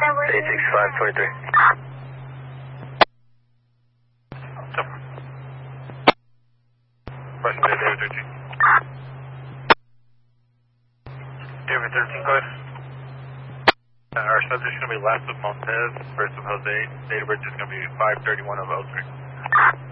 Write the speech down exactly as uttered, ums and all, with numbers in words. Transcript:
eight six five two three. Question David thirteen. David thirteen, go ahead. Uh, our subject is going to be last of Montez, first of Jose. Date of birth is going to be five thirty-one of oh three.